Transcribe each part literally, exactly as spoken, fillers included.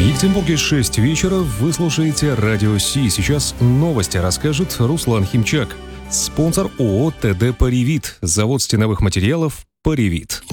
В Екатеринбурге шесть вечера. Вы слушаете Радио Си. Сейчас новости расскажет Руслан Химчак. Спонсор ООО ТД «Паривит». Завод стеновых материалов «Паривит».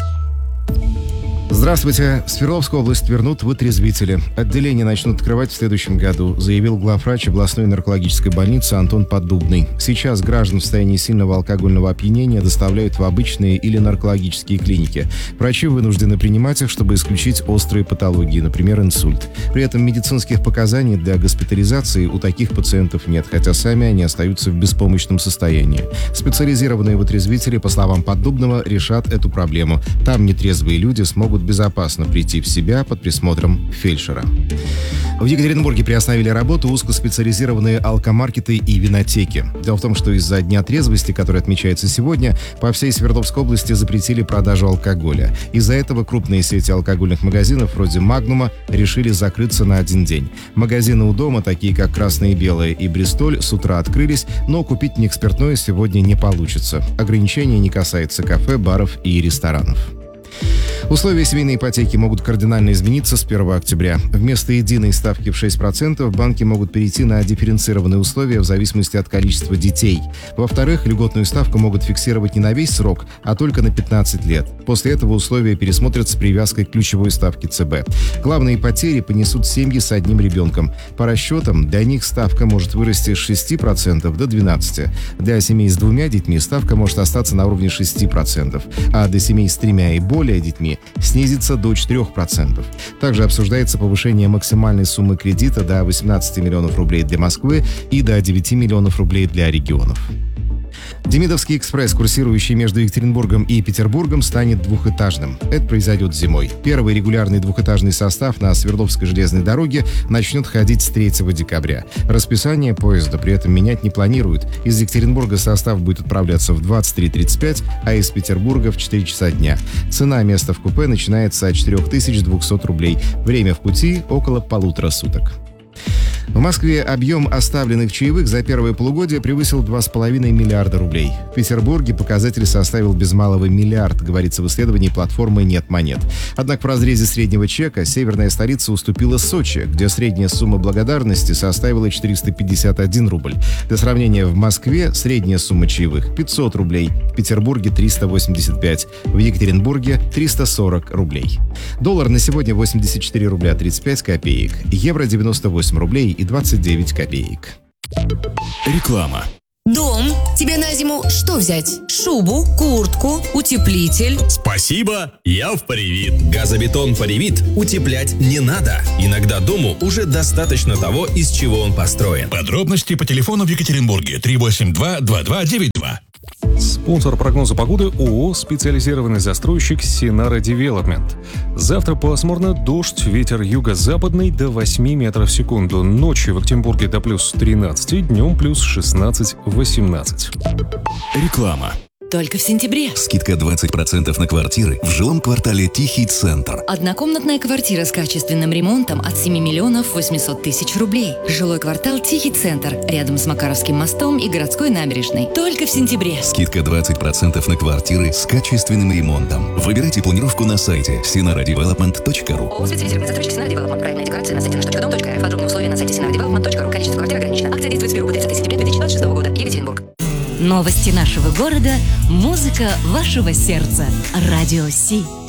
Здравствуйте. Свердловскую область вернут вытрезвители. Отделение начнут открывать в следующем году, заявил главврач областной наркологической больницы Антон Поддубный. Сейчас граждан в состоянии сильного алкогольного опьянения доставляют в обычные или наркологические клиники. Врачи вынуждены принимать их, чтобы исключить острые патологии, например, инсульт. При этом медицинских показаний для госпитализации у таких пациентов нет, хотя сами они остаются в беспомощном состоянии. Специализированные вытрезвители, по словам Поддубного, решат эту проблему. Там нетрезвые люди смогут безопасно прийти в себя под присмотром фельдшера. В Екатеринбурге приостановили работу узкоспециализированные алкомаркеты и винотеки. Дело в том, что из-за Дня трезвости, который отмечается сегодня, по всей Свердловской области запретили продажу алкоголя. Из-за этого крупные сети алкогольных магазинов вроде «Магнума» решили закрыться на один день. Магазины у дома, такие как «Красное и Белое» и «Бристоль», с утра открылись, но купить в них спиртное сегодня не получится. Ограничения не касаются кафе, баров и ресторанов. Условия семейной ипотеки могут кардинально измениться с первого октября. Вместо единой ставки в шесть процентов банки могут перейти на дифференцированные условия в зависимости от количества детей. Во-вторых, льготную ставку могут фиксировать не на весь срок, а только на пятнадцать лет. После этого условия пересмотрят с привязкой к ключевой ставке ЦБ. Главные потери понесут семьи с одним ребенком. По расчетам, для них ставка может вырасти с шести процентов до двенадцати процентов. Для семей с двумя детьми ставка может остаться на уровне шести процентов, а для семей с тремя и более детьми снизится до четырёх процентов. Также обсуждается повышение максимальной суммы кредита до восемнадцати миллионов рублей для Москвы и до девяти миллионов рублей для регионов. Демидовский экспресс, курсирующий между Екатеринбургом и Петербургом, станет двухэтажным. Это произойдет зимой. Первый регулярный двухэтажный состав на Свердловской железной дороге начнет ходить с третьего декабря. Расписание поезда при этом менять не планируют. Из Екатеринбурга состав будет отправляться в двадцать три тридцать пять, а из Петербурга в четыре часа дня. Цена места в купе начинается от четырех тысяч двухсот рублей. Время в пути около полутора суток. В Москве объем оставленных чаевых за первое полугодие превысил два с половиной миллиарда рублей. В Петербурге показатель составил без малого миллиард, говорится в исследовании платформы «Нет монет». Однако в разрезе среднего чека северная столица уступила Сочи, где средняя сумма благодарности составила четыреста пятьдесят один рубль. Для сравнения, в Москве средняя сумма чаевых – пятьсот рублей, в Петербурге – триста восемьдесят пять, в Екатеринбурге – триста сорок рублей. Доллар на сегодня восемьдесят четыре рубля тридцать пять копеек, евро – девяносто восемь рублей и двадцать девять копеек. Реклама. Дом. Тебе на зиму что взять? Шубу, куртку, утеплитель? Спасибо, я в Паривит. Газобетон Паривит утеплять не надо. Иногда дому уже достаточно того, из чего он построен. Подробности по телефону в Екатеринбурге три восемь два два два девять два. Спонсор прогноза погоды ООО «Специализированный застройщик Синара Девелопмент». Завтра пасмурно, дождь, ветер юго-западный до восьми метров в секунду. Ночью в Екатеринбурге до плюс тринадцати, днем плюс шестнадцать-восемнадцать. Реклама. Только в сентябре. Скидка двадцать процентов на квартиры в жилом квартале Тихий Центр. Однокомнатная квартира с качественным ремонтом от семи миллионов восьмисот тысяч рублей. Жилой квартал Тихий Центр. Рядом с Макаровским мостом и городской набережной. Только в сентябре. Скидка двадцать процентов на квартиры с качественным ремонтом. Выбирайте планировку на сайте синара девелопмент точка ру. ООО «Специализированный застройщик Синара Девелопмент». Проектная декларация на сайте наш точка дом точка эр эф. Подробные условия на сайте синара девелопмент точка ру. Количество квартир ограничено. Акция действует с первого по тридцатое сентября две тысячи двадцать шестого года. Екатеринбург. Новости нашего города, музыка вашего сердца. Радио Си.